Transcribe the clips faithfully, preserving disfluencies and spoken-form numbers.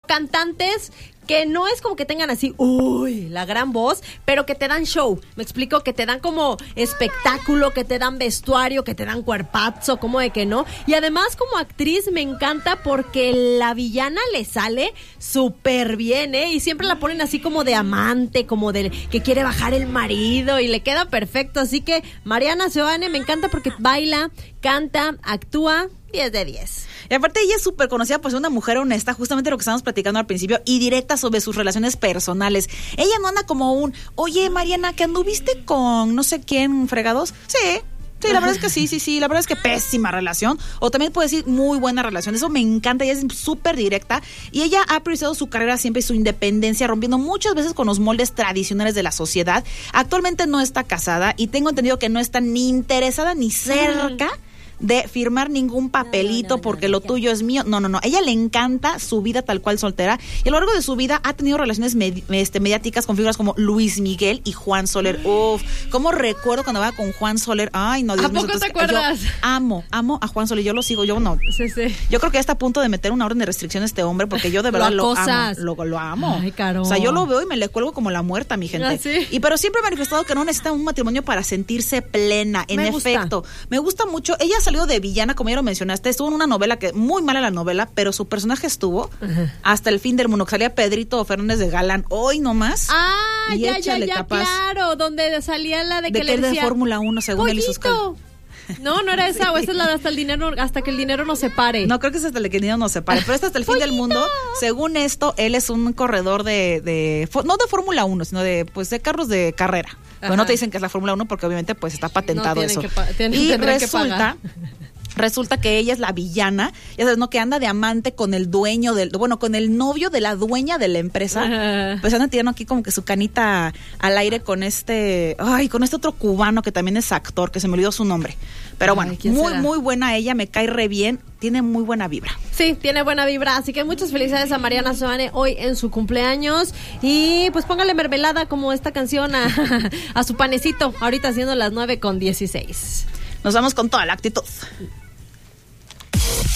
cantantes que no es como que tengan así, uy, la gran voz, pero que te dan show, me explico, que te dan como espectáculo, que te dan vestuario, que te dan cuerpazo, como de que no. Y además como actriz me encanta porque la villana le sale súper bien, ¿eh? Y siempre la ponen así como de amante, como de que quiere bajar el marido y le queda perfecto. Así que Mariana Seoane me encanta porque baila, canta, actúa, diez de diez. Y aparte ella es súper conocida por ser una mujer honesta, justamente lo que estábamos platicando al principio, y directa sobre sus relaciones personales. Ella no anda como un, oye Mariana, ¿que anduviste con no sé quién fregados? Sí. Sí, la verdad es que sí, sí, sí, la verdad es que pésima relación, o también puedo decir muy buena relación, eso me encanta, ella es súper directa, y ella ha priorizado su carrera siempre y su independencia, rompiendo muchas veces con los moldes tradicionales de la sociedad. Actualmente no está casada, y tengo entendido que no está ni interesada ni cerca de firmar ningún papelito no, no, no, porque no, no, lo tuyo ya. es mío. No, no, no. Ella le encanta su vida tal cual soltera, y a lo largo de su vida ha tenido relaciones med- este, mediáticas con figuras como Luis Miguel y Juan Soler. Uf, cómo recuerdo cuando iba con Juan Soler. Ay, no, Dios ¿A poco mío, te acuerdas? Yo amo, amo a Juan Soler. Yo lo sigo, yo no. Sí, sí. Yo creo que ya está a punto de meter una orden de restricción a este hombre porque yo de verdad lo, lo amo. Lo, lo amo. Ay, caro. O sea, yo lo veo y me le cuelgo como la muerta, mi gente. ¿Ah, sí? Y pero siempre he manifestado que no necesita un matrimonio para sentirse plena. En me efecto, gusta. me gusta mucho. Ella ha salido de villana, como ya lo mencionaste, estuvo en una novela que muy mala la novela, pero su personaje estuvo uh-huh. hasta el fin del mundo, que salía Pedrito Fernández de Galán, hoy nomás. Ah, ya, ya, ya, capaz, claro, donde salía la de que de le que decía, de Fórmula uno, según él y sus cal... No, no era esa, sí. O esa es la de hasta el dinero, hasta que el dinero nos separe. No, creo que es hasta el que el dinero nos separe, pero es hasta el fin del mundo. Según esto, él es un corredor de, de no de Fórmula uno, sino de pues de carros de carrera. Pero no te dicen que es la Fórmula uno porque obviamente pues está patentado no, eso. Que pa- tienen, y resulta que pagar. Resulta que ella es la villana, ya sabes, ¿no? Que anda de amante con el dueño del, bueno, con el novio de la dueña de la empresa. Uh-huh. Pues anda tirando aquí como que su canita al aire con este, ay, con este otro cubano que también es actor, que se me olvidó su nombre. Pero ay, bueno, muy, será? muy buena ella, me cae re bien, tiene muy buena vibra. Sí, tiene buena vibra, así que muchas felicidades a Mariana Seoane hoy en su cumpleaños. Y pues póngale mermelada como esta canción a, a su panecito, ahorita siendo las nueve con dieciséis. Nos vamos con toda la actitud.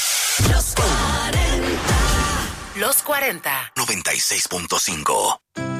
Los cuarenta. Los cuarenta. noventa y seis punto cinco.